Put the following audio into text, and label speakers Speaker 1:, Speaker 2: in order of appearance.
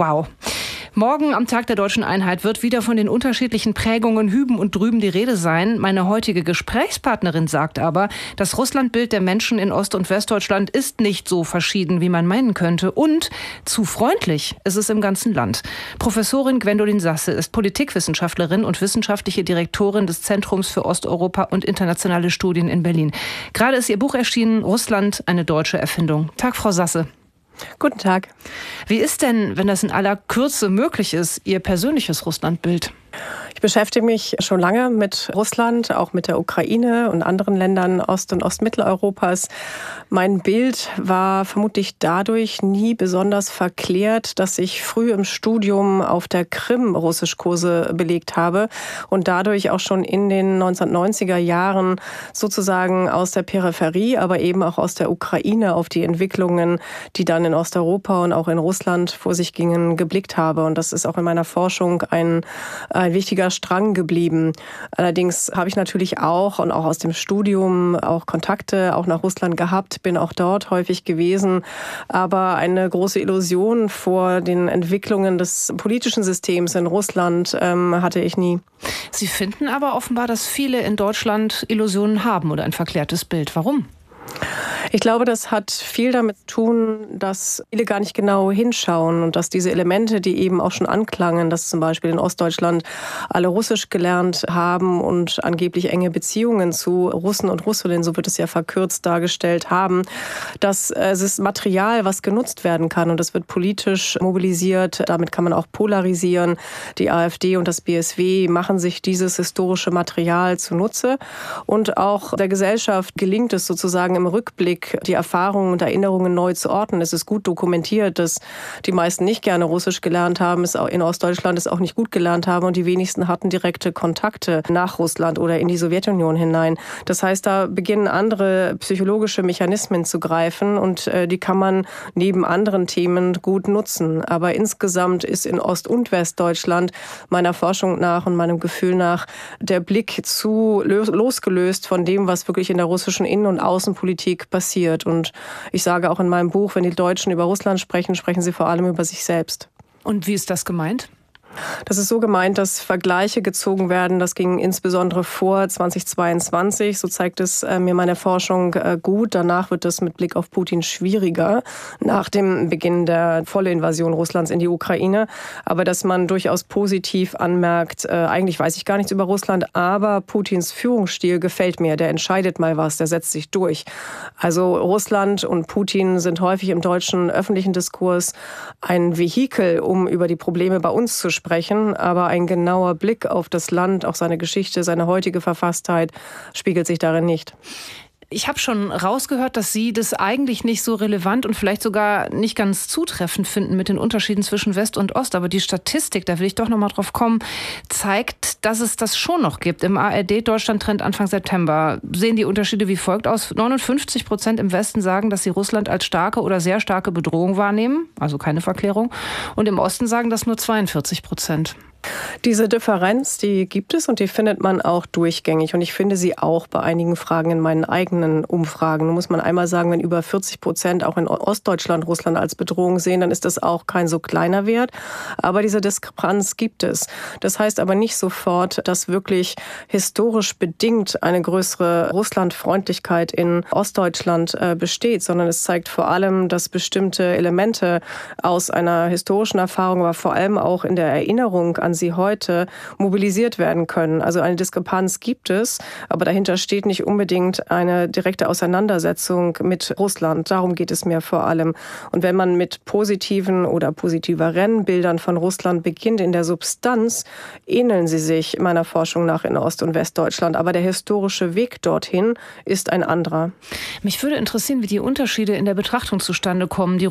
Speaker 1: Wow. Morgen am Tag der Deutschen Einheit wird wieder von den unterschiedlichen Prägungen hüben und drüben die Rede sein. Meine heutige Gesprächspartnerin sagt aber, das Russlandbild der Menschen in Ost- und Westdeutschland ist nicht so verschieden, wie man meinen könnte. Und zu freundlich ist es im ganzen Land. Professorin Gwendolin Sasse ist Politikwissenschaftlerin und wissenschaftliche Direktorin des Zentrums für Osteuropa und internationale Studien in Berlin. Gerade ist ihr Buch erschienen, Russland, eine deutsche Erfindung. Tag, Frau Sasse.
Speaker 2: Guten Tag.
Speaker 1: Wie ist denn, wenn das in aller Kürze möglich ist, Ihr persönliches Russlandbild?
Speaker 2: Ich beschäftige mich schon lange mit Russland, auch mit der Ukraine und anderen Ländern Ost- und Ostmitteleuropas. Mein Bild war vermutlich dadurch nie besonders verklärt, dass ich früh im Studium auf der Krim Russischkurse belegt habe und dadurch auch schon in den 1990er Jahren sozusagen aus der Peripherie, aber eben auch aus der Ukraine auf die Entwicklungen, die dann in Osteuropa und auch in Russland vor sich gingen, geblickt habe. Und das ist auch in meiner Forschung ein wichtiger Strang geblieben. Allerdings habe ich natürlich auch und auch aus dem Studium auch Kontakte auch nach Russland gehabt, bin auch dort häufig gewesen. Aber eine große Illusion vor den Entwicklungen des politischen Systems in Russland hatte ich nie.
Speaker 1: Sie finden aber offenbar, dass viele in Deutschland Illusionen haben oder ein verklärtes Bild. Warum?
Speaker 2: Ich glaube, das hat viel damit zu tun, dass viele gar nicht genau hinschauen und dass diese Elemente, die eben auch schon anklangen, dass zum Beispiel in Ostdeutschland alle Russisch gelernt haben und angeblich enge Beziehungen zu Russen und Russinnen, so wird es ja verkürzt dargestellt haben, dass es ist Material, was genutzt werden kann und es wird politisch mobilisiert, damit kann man auch polarisieren. Die AfD und das BSW machen sich dieses historische Material zunutze und auch der Gesellschaft gelingt es sozusagen im Rückblick, die Erfahrungen und Erinnerungen neu zu ordnen. Es ist gut dokumentiert, dass die meisten nicht gerne Russisch gelernt haben, es auch in Ostdeutschland es auch nicht gut gelernt haben und die wenigsten hatten direkte Kontakte nach Russland oder in die Sowjetunion hinein. Das heißt, da beginnen andere psychologische Mechanismen zu greifen und die kann man neben anderen Themen gut nutzen. Aber insgesamt ist in Ost- und Westdeutschland meiner Forschung nach und meinem Gefühl nach der Blick zu losgelöst von dem, was wirklich in der russischen Innen- und Außenpolitik passiert. Und ich sage auch in meinem Buch, wenn die Deutschen über Russland sprechen, sprechen sie vor allem über sich selbst.
Speaker 1: Und wie ist das gemeint?
Speaker 2: Das ist so gemeint, dass Vergleiche gezogen werden. Das ging insbesondere vor 2022. So zeigt es mir meine Forschung gut. Danach wird es mit Blick auf Putin schwieriger, nach dem Beginn der vollen Invasion Russlands in die Ukraine. Aber dass man durchaus positiv anmerkt, eigentlich weiß ich gar nichts über Russland, aber Putins Führungsstil gefällt mir. Der entscheidet mal was, der setzt sich durch. Also Russland und Putin sind häufig im deutschen öffentlichen Diskurs ein Vehikel, um über die Probleme bei uns zu sprechen. Aber ein genauer Blick auf das Land, auch seine Geschichte, seine heutige Verfasstheit, spiegelt sich darin nicht.
Speaker 1: Ich habe schon rausgehört, dass Sie das eigentlich nicht so relevant und vielleicht sogar nicht ganz zutreffend finden mit den Unterschieden zwischen West und Ost. Aber die Statistik, da will ich doch noch mal drauf kommen, zeigt, dass es das schon noch gibt. Im ARD-Deutschland-Trend Anfang September sehen die Unterschiede wie folgt aus. 59% im Westen sagen, dass sie Russland als starke oder sehr starke Bedrohung wahrnehmen, also keine Verklärung. Und im Osten sagen das nur 42%.
Speaker 2: Diese Differenz, die gibt es und die findet man auch durchgängig. Und ich finde sie auch bei einigen Fragen in meinen eigenen Umfragen. Nun muss man einmal sagen, wenn über 40% auch in Ostdeutschland Russland als Bedrohung sehen, dann ist das auch kein so kleiner Wert. Aber diese Diskrepanz gibt es. Das heißt aber nicht sofort, dass wirklich historisch bedingt eine größere Russlandfreundlichkeit in Ostdeutschland besteht, sondern es zeigt vor allem, dass bestimmte Elemente aus einer historischen Erfahrung, aber vor allem auch in der Erinnerung an sie heute mobilisiert werden können. Also eine Diskrepanz gibt es, aber dahinter steht nicht unbedingt eine direkte Auseinandersetzung mit Russland. Darum geht es mir vor allem. Und wenn man mit positiven oder positiveren Bildern von Russland beginnt, in der Substanz ähneln sie sich meiner Forschung nach in Ost- und Westdeutschland. Aber der historische Weg dorthin ist ein anderer.
Speaker 1: Mich würde interessieren, wie die Unterschiede in der Betrachtung zustande kommen. Die